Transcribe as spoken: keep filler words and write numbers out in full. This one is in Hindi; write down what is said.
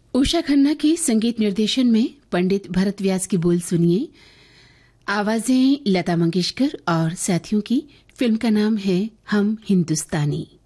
उषा खन्ना के संगीत निर्देशन में पंडित भरत व्यास की बोल सुनिए। आवाजें लता मंगेशकर और साथियों की। फिल्म का नाम है हम हिंदुस्तानी।